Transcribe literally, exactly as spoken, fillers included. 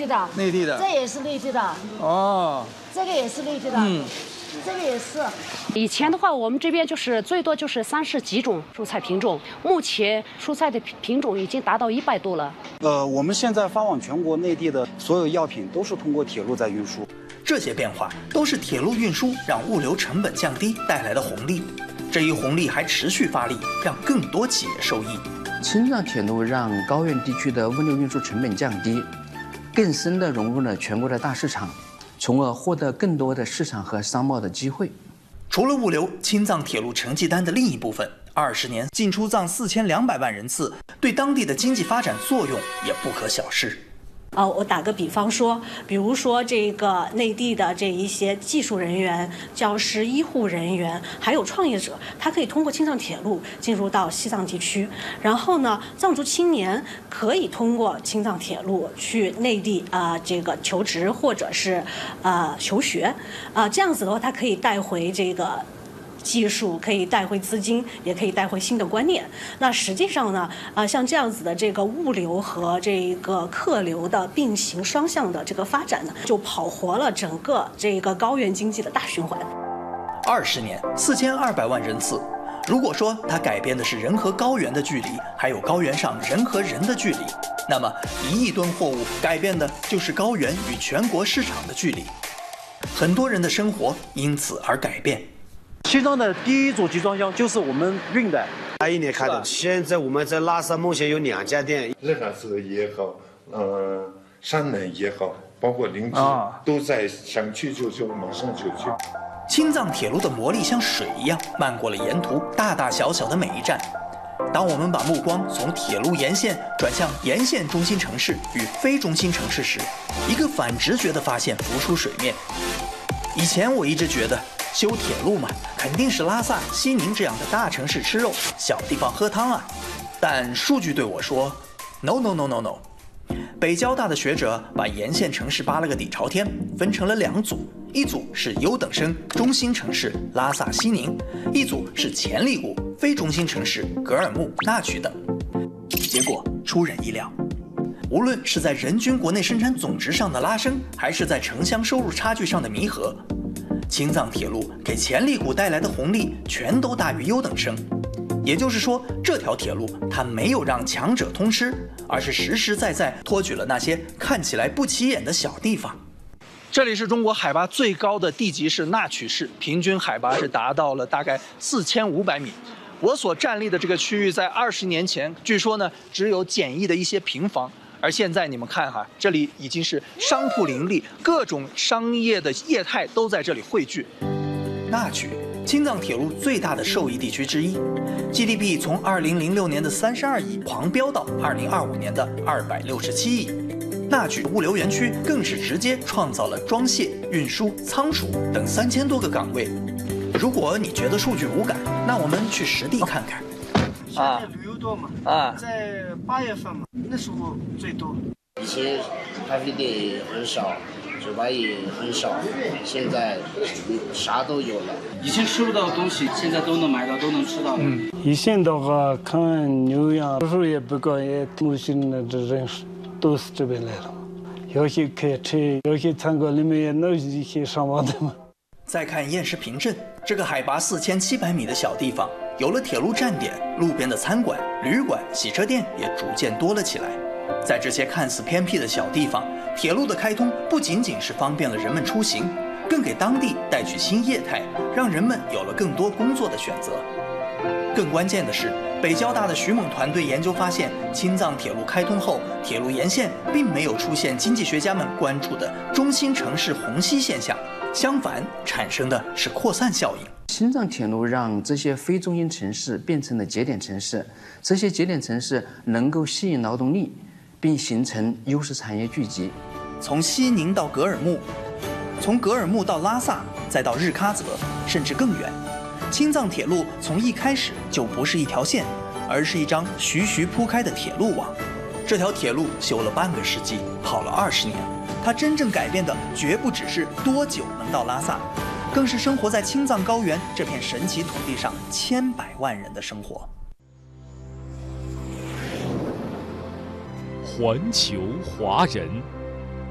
地的。 内地的。 这也是内地的。 哦。 这个也是内地的。嗯。这个也是。 以前的话，我们这边就是最多就是三十几种蔬菜品种，目前蔬菜的品种已经达到一百多了。 呃，我们现在发往全国内地的所有药品都是通过铁路在运输。 这些变化都是铁路运输让物流成本降低带来的红利。这一红利还持续发力，让更多企业受益。 青藏铁路让高原地区的物流运输成本降低，更深地融入了全国的大市场，从而获得更多的市场和商贸的机会。 除了物流，青藏铁路成绩单的另一部分，二十年进出藏四千两百万人次，对当地的经济发展作用也不可小视。 呃，我打个比方说，比如说这个内地的这一些技术人员、教师、医护人员，还有创业者，他可以通过青藏铁路进入到西藏地区。然后呢，藏族青年可以通过青藏铁路去内地啊、呃、这个求职或者是呃求学，啊、呃、这样子的话，他可以带回这个。技术可以带回资金，也可以带回新的观念。那实际上呢，啊、呃，像这样子的这个物流和这个客流的并行双向的这个发展呢，就跑活了整个这个高原经济的大循环。 二十年，四千二百万人次。如果说它改变的是人和高原的距离，还有高原上人和人的距离，那么一亿吨货物改变的就是高原与全国市场的距离。很多人的生活因此而改变。 西藏的第一组集装箱就是我们运的， 八一年开的。现在我们在拉萨目前有两家店， 日喀则也好，呃，山南也好，包括林芝、啊、都在想去就就马上就去。 青藏铁路的魔力像水一样漫过了沿途大大小小的每一站。当我们把目光从铁路沿线转向沿线中心城市与非中心城市时，一个反直觉的发现浮出水面。以前我一直觉得修铁路嘛，肯定是拉萨、西宁这样的大城市吃肉，小地方喝汤啊。但数据对我说 ，no no no no no。北交大的学者把沿线城市扒了个底朝天，分成了两组，一组是优等生中心城市拉萨、西宁，一组是潜力股非中心城市格尔木、纳曲等。结果出人意料，无论是在人均国内生产总值上的拉升，还是在城乡收入差距上的弥合，青藏铁路给潜力股带来的红利全都大于优等生。也就是说，这条铁路它没有让强者通吃，而是实实在在托举了那些看起来不起眼的小地方。这里是中国海拔最高的地级市纳曲市，平均海拔是达到了大概四千五百米。我所站立的这个区域，在二十年前，据说呢只有简易的一些平房，而现在你们看哈，这里已经是商铺林立，各种商业的业态都在这里汇聚。纳曲，青藏铁路最大的受益地区之一 ，G D P 从二零零六年的三十二亿狂飙到二零二五年的二百六十七亿。纳曲物流园区更是直接创造了装卸、运输、仓储等三千多个岗位。如果你觉得数据无感，那我们去实地看看。 现在旅游多嘛？啊，在八月份嘛，那时候最多。 以前咖啡店很少。酒吧也很少，现在啥都有了。 以前吃不到的东西，现在都能买到，都能吃到了。 嗯，以前的话看牛羊，有时候也不高，也木星的这人都是这边来了。有些开车，有些餐馆里面也弄一些上网的嘛。 再看偃师坪镇这个海拔四千七百米的小地方，有了铁路站点，路边的餐馆、旅馆、洗车店也逐渐多了起来。在这些看似偏僻的小地方，铁路的开通不仅仅是方便了人们出行，更给当地带去新业态，让人们有了更多工作的选择。更关键的是，北交大的徐猛团队研究发现，青藏铁路开通后，铁路沿线并没有出现经济学家们关注的中心城市虹吸现象，相反，产生的是扩散效应。 青藏铁路让这些非中心城市变成了节点城市，这些节点城市能够吸引劳动力，并形成优势产业聚集。 从西宁到格尔木，从格尔木到拉萨，再到日喀则，甚至更远。青藏铁路从一开始就不是一条线，而是一张徐徐铺开的铁路网。这条铁路修了半个世纪，跑了二十年，它真正改变的绝不只是多久能到拉萨，更是生活在青藏高原这片神奇土地上千百万人的生活。 环球华人。